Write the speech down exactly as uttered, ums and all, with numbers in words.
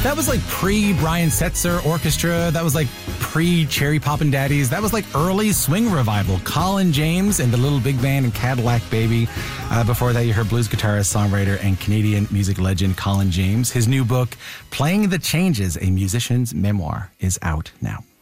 That was like pre-Brian Setzer Orchestra. That was like pre-Cherry Poppin' Daddies. That was like early swing revival. Colin James and the Little Big Band and Cadillac Baby. Uh, before that, you heard blues guitarist, songwriter, and Canadian music legend Colin James. His new book, Playing the Changes, a Musician's Memoir, is out now.